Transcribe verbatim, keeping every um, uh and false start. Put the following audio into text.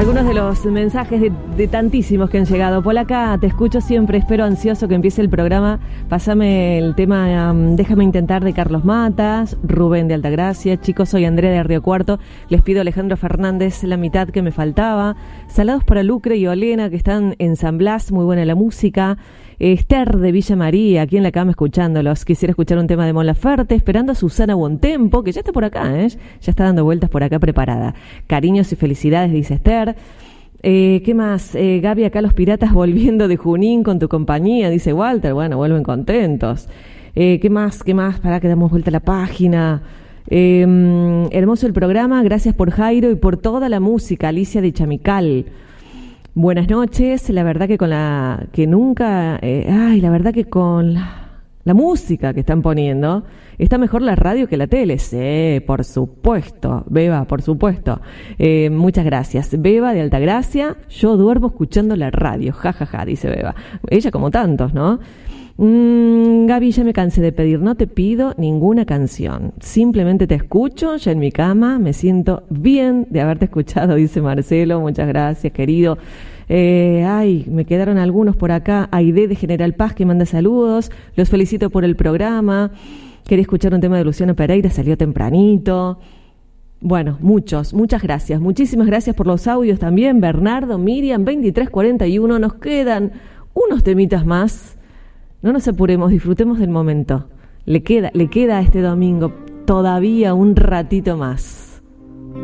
Algunos de los mensajes de, de tantísimos que han llegado. Por acá, te escucho siempre, espero ansioso que empiece el programa. Pásame el tema um, Déjame intentar de Carlos Matas, Rubén de Altagracia. Chicos, soy Andrea de Río Cuarto. Les pido a Alejandro Fernández la mitad que me faltaba. Salados para Lucre y Olena, que están en San Blas, muy buena la música. Esther de Villa María, aquí en la cama escuchándolos. Quisiera escuchar un tema de Mon Laferte, esperando a Susana Bontempo, que ya está por acá, ¿eh? Ya está dando vueltas por acá preparada. Cariños y felicidades, dice Esther. Eh, ¿Qué más? Eh, Gaby, acá los piratas volviendo de Junín con tu compañía, dice Walter. Bueno, vuelven contentos. Eh, ¿Qué más? ¿Qué más? Para que damos vuelta a la página. Eh, hermoso el programa, gracias por Jairo y por toda la música. Alicia de Chamical. Buenas noches, la verdad que con la que nunca, eh, ay, la verdad que con la, la música que están poniendo, está mejor la radio que la tele. Sí, por supuesto, Beba, por supuesto. Eh, muchas gracias. Beba de Altagracia, yo duermo escuchando la radio, jajaja, ja, ja, dice Beba. Ella como tantos, ¿no? Mm, Gaby, ya me cansé de pedir, no te pido ninguna canción, simplemente te escucho, ya en mi cama, me siento bien de haberte escuchado, dice Marcelo, muchas gracias, querido. Eh, ay, me quedaron algunos por acá. Aide de General Paz que manda saludos, los felicito por el programa. Quería escuchar un tema de Luciano Pereira, salió tempranito. Bueno, muchos, muchas gracias, muchísimas gracias por los audios también. Bernardo, Miriam, veintitrés cuarenta y uno, nos quedan unos temitas más. No nos apuremos, disfrutemos del momento. Le queda, le queda a este domingo todavía un ratito más.